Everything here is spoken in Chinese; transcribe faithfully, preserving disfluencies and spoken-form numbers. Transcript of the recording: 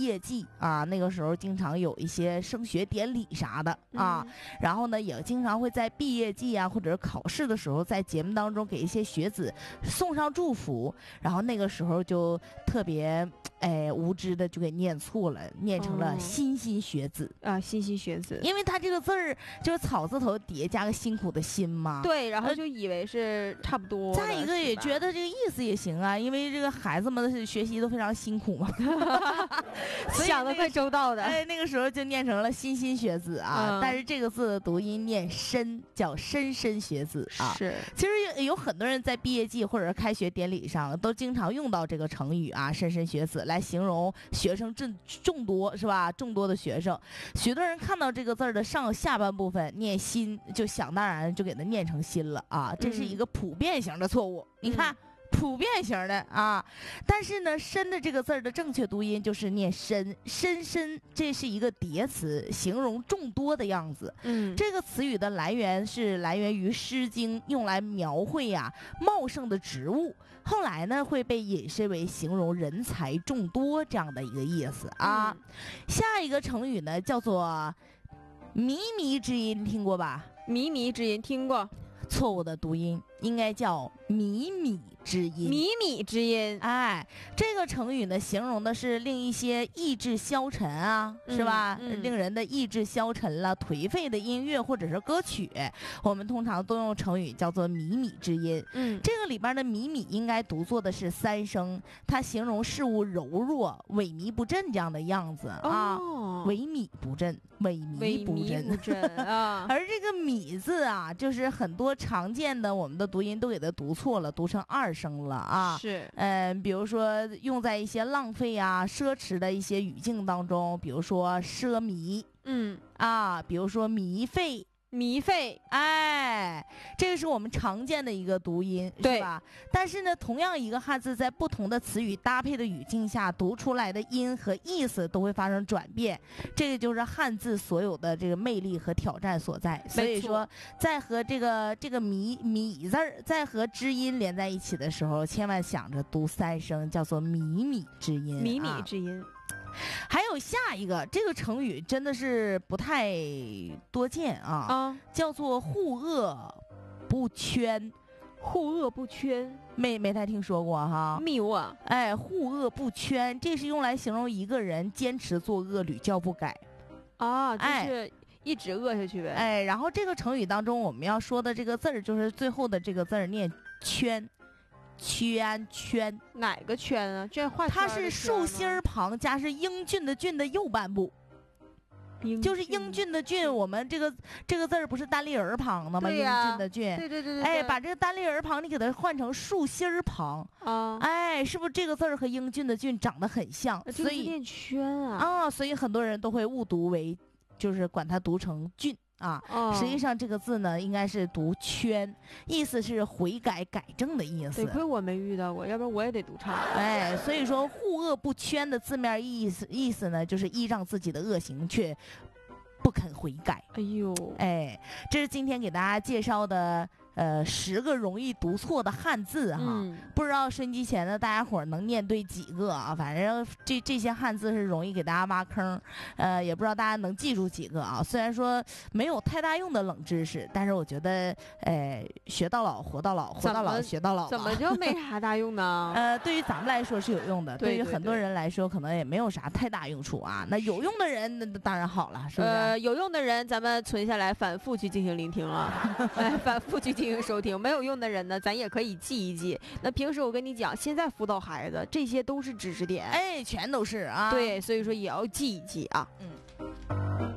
业季啊，那个时候经常有一些升学典礼啥的啊，嗯、然后呢，也经常会在毕业季啊或者是考试的时候，在节目当中给一些学子送上祝福，然后那个时候就特别哎无知的就给念错了，念成了莘莘学子、 哦、啊，莘莘学子， 因为他这个字儿就是草字头底下加个辛苦的辛嘛， 对，然后就以为是差不多。 再一个也觉得这个意思也行啊，因为这个孩子们的学习都非常辛苦嘛， 想得快周到的。 哎，那个时候就念成了莘莘学子啊，嗯、但是这个字的读音念莘，叫莘莘学子啊。 是， 其实有有很多人在毕业季或者是开学典礼上都经常用到这个成语啊，莘莘学子来形容学生众众多是吧？众多的学生，许多人看到这个字的上下半部分念心，就想当然就给它念成心了啊，这是一个普遍型的错误。嗯、你看。普遍型的啊，但是呢，莘的这个字儿的正确读音就是念莘，莘莘，这是一个叠词，形容众多的样子。嗯，这个词语的来源是来源于《诗经》，用来描绘呀、啊、茂盛的植物，后来呢会被引申为形容人才众多这样的一个意思啊。嗯、下一个成语呢叫做靡靡之音，听过吧？ 靡靡之音听过。 错误的读音应该叫靡靡之音。 靡靡之音， 哎，这个成语呢，形容的是令一些意志消沉啊，嗯、是吧？嗯、令人的意志消沉了、颓废的音乐或者是歌曲，我们通常都用成语叫做靡靡之音。嗯，这个里边的靡靡应该读作的是三声，它形容事物柔弱、萎靡不振这样的样子啊。哦，萎靡不振，萎靡不振， 萎靡不振啊。 而这个靡字啊，就是很多常见的我们的读音都给它读错了，读成二声了啊。 是， 嗯、呃，比如说用在一些浪费啊、奢侈的一些语境当中，比如说奢靡，嗯啊，比如说糜费。 糜费， 哎，这个是我们常见的一个读音，是吧？但是呢，同样一个汉字在不同的词语搭配的语境下，读出来的音和意思都会发生转变。这个就是汉字所有的这个魅力和挑战所在。所以说，在和这个这个靡靡字儿，在和之音连在一起的时候，千万想着读三声，叫做靡靡之音。 靡靡之音。 还有下一个，这个成语真的是不太多见啊，啊叫做护恶不圈。 护恶不圈， 没没太听说过哈。 密我， 哎，护恶不圈，这是用来形容一个人坚持作恶，屡教不改啊，就是一直恶下去呗。 哎，然后这个成语当中，我们要说的这个字儿，就是最后的这个字儿念圈。圈圈哪个圈啊？这画它是竖心旁加是英俊的俊的右半部，就是英俊的俊。我们这个这个字儿不是单立人旁的吗？ 对呀、 啊，英俊的俊。 对对对对。 哎，把这个单立人旁你给它换成竖心旁啊！哎，是不是这个字儿和英俊的俊长得很像？所以念圈啊啊，所以很多人都会误读为，就是管它读成俊。啊，哦、实际上这个字呢，应该是读圈，意思是悔改、改正的意思。 得亏我没遇到过，要不然我也得读差。 哎，所以说护恶不圈的字面意思意思呢，就是依仗自己的恶行却不肯悔改。 哎呦， 哎，这是今天给大家介绍的。呃，十个容易读错的汉字哈，嗯、不知道收音机前的大家伙能念对几个啊？反正这这些汉字是容易给大家挖坑，呃，也不知道大家能记住几个啊。虽然说没有太大用的冷知识，但是我觉得，呃，学到老活到老，活到老学到老。 怎么就没啥大用呢？ 呃，对于咱们来说是有用的，对于很多人来说可能也没有啥太大用处啊。那有用的人，那当然好了，是不是？ 呃，有用的人咱们存下来，反复去进行聆听了，哎，反复去进。收听没有用的人呢，咱也可以记一记。那平时我跟你讲，现在辅导孩子这些都是知识点， 哎，全都是啊。 对，所以说也要记一记啊。嗯。